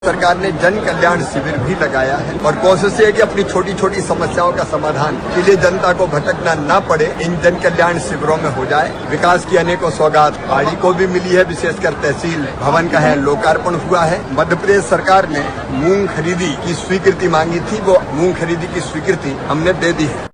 सरकार ने जन कल्याण शिविर भी लगाया है और कोशिश है कि अपनी छोटी छोटी समस्याओं का समाधान के लिए जनता को भटकना न पड़े, इन जन कल्याण शिविरों में हो जाए। विकास की अनेकों सौगात पहाड़ी को भी मिली है, विशेषकर तहसील भवन का है लोकार्पण हुआ है। मध्य प्रदेश सरकार ने मूंग खरीदी की स्वीकृति मांगी थी, वो मूंग खरीदी की स्वीकृति हमने दे दी है।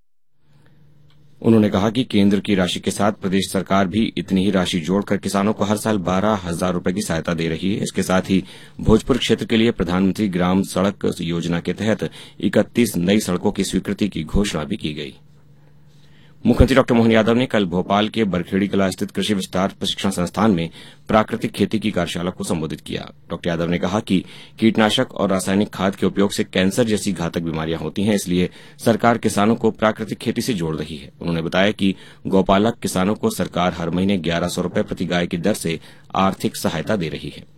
उन्होंने कहा कि केंद्र की राशि के साथ प्रदेश सरकार भी इतनी ही राशि जोड़कर किसानों को हर साल 12,000 रूपये की सहायता दे रही है। इसके साथ ही भोजपुर क्षेत्र के लिए प्रधानमंत्री ग्राम सड़क योजना के तहत 31 नई सड़कों की स्वीकृति की घोषणा भी की गई। मुख्यमंत्री डॉ मोहन यादव ने कल भोपाल के बरखेड़ी कला स्थित कृषि विस्तार प्रशिक्षण संस्थान में प्राकृतिक खेती की कार्यशाला को संबोधित किया। डॉ यादव ने कहा कि कीटनाशक और रासायनिक खाद के उपयोग से कैंसर जैसी घातक बीमारियां होती हैं, इसलिए सरकार किसानों को प्राकृतिक खेती से जोड़ रही है। उन्होंने बताया कि गौपालक किसानों को सरकार हर महीने 1100 रूपये प्रति गाय की दर से आर्थिक सहायता दे रही है।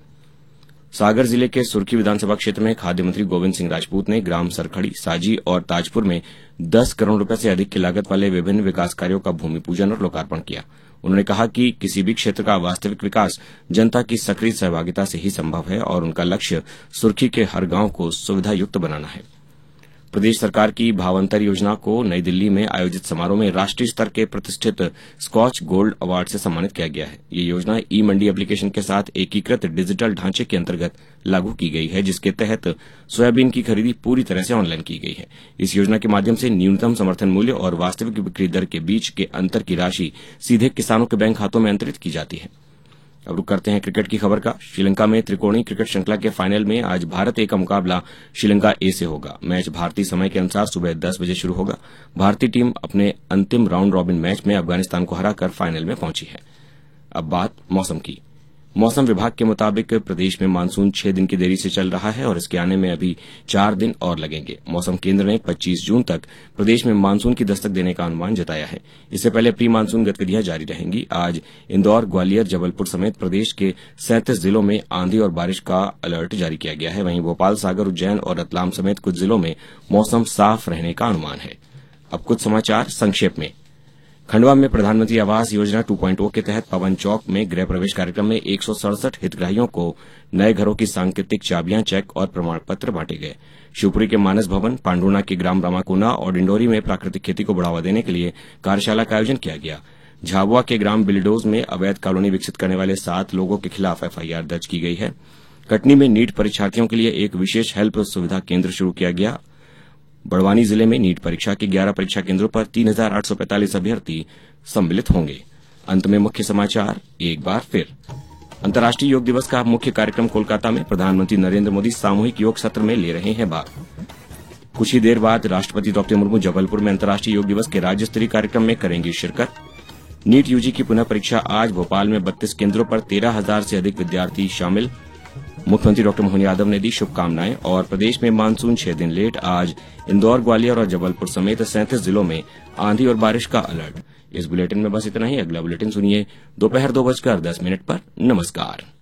सागर जिले के सुरखी विधानसभा क्षेत्र में खाद्य मंत्री गोविंद सिंह राजपूत ने ग्राम सरखड़ी, साजी और ताजपुर में 10 करोड़ रुपए से अधिक की लागत वाले विभिन्न विकास कार्यों का भूमि पूजन और लोकार्पण किया। उन्होंने कहा कि किसी भी क्षेत्र का वास्तविक विकास जनता की सक्रिय सहभागिता से ही संभव है और उनका लक्ष्य सुरखी के हर गांव को सुविधायुक्त बनाना है। प्रदेश सरकार की भावांतर योजना को नई दिल्ली में आयोजित समारोह में राष्ट्रीय स्तर के प्रतिष्ठित स्कॉच गोल्ड अवार्ड से सम्मानित किया गया है। ये योजना ई मंडी एप्लीकेशन के साथ एकीकृत डिजिटल ढांचे के अंतर्गत लागू की गई है, जिसके तहत सोयाबीन की खरीदी पूरी तरह से ऑनलाइन की गई है। इस योजना के माध्यम से न्यूनतम समर्थन मूल्य और वास्तविक बिक्री दर के बीच के अंतर की राशि सीधे किसानों के बैंक खातों में अंतरित की जाती है। अब रुक करते हैं क्रिकेट की खबर का। श्रीलंका में त्रिकोणीय क्रिकेट श्रृंखला के फाइनल में आज भारत ए का मुकाबला श्रीलंका ए से होगा। मैच भारतीय समय के अनुसार सुबह 10 बजे शुरू होगा। भारतीय टीम अपने अंतिम राउंड रॉबिन मैच में अफगानिस्तान को हराकर फाइनल में पहुंची है। अब बात मौसम की। मौसम विभाग के मुताबिक प्रदेश में मानसून 6 दिन की देरी से चल रहा है और इसके आने में अभी 4 दिन और लगेंगे। मौसम केंद्र ने 25 जून तक प्रदेश में मानसून की दस्तक देने का अनुमान जताया है। इससे पहले प्री मानसून गतिविधियां जारी रहेंगी। आज इंदौर, ग्वालियर, जबलपुर समेत प्रदेश के 37 जिलों में आंधी और बारिश का अलर्ट जारी किया गया है। वहीं भोपाल, सागर, उज्जैन और रतलाम समेत कुछ जिलों में मौसम साफ रहने का अनुमान है। अब कुछ समाचार संक्षेप में। खंडवा में प्रधानमंत्री आवास योजना 2.0 के तहत पवन चौक में गृह प्रवेश कार्यक्रम में 167 हितग्राहियों को नए घरों की सांकेतिक चाबियां, चेक और प्रमाण पत्र बांटे गए। शिवपुरी के मानस भवन, पांडुर्ना के ग्राम रामाकोना और डिंडोरी में प्राकृतिक खेती को बढ़ावा देने के लिए कार्यशाला का आयोजन किया गया। झाबुआ के ग्राम बिल्डोज में अवैध कॉलोनी विकसित करने वाले 7 लोगों के खिलाफ एफआईआर दर्ज की गई है। कटनी में नीट परीक्षार्थियों के लिए एक विशेष हेल्प सुविधा केंद्र शुरू किया गया। बड़वानी जिले में नीट परीक्षा के 11 परीक्षा केंद्रों पर 3,845 अभ्यर्थी सम्मिलित होंगे। अंत में मुख्य समाचार एक बार फिर। अंतर्राष्ट्रीय योग दिवस का मुख्य कार्यक्रम कोलकाता में प्रधानमंत्री नरेंद्र मोदी सामूहिक योग सत्र में ले रहे हैं भाग। कुछ ही देर बाद राष्ट्रपति द्रौपदी मुर्मू जबलपुर में अंतर्राष्ट्रीय योग दिवस के राज्य स्तरीय कार्यक्रम में करेंगी शिरकत। नीट यूजी की पुनः परीक्षा आज। भोपाल में 32 केंद्रों पर 13,000 से अधिक विद्यार्थी शामिल। मुख्यमंत्री डॉ मोहन यादव ने दी शुभकामनाएं। और प्रदेश में मानसून 6 दिन लेट। आज इंदौर, ग्वालियर और जबलपुर समेत 37 जिलों में आंधी और बारिश का अलर्ट। इस बुलेटिन में बस इतना ही। अगला बुलेटिन सुनिए दोपहर 2:10 पर। नमस्कार।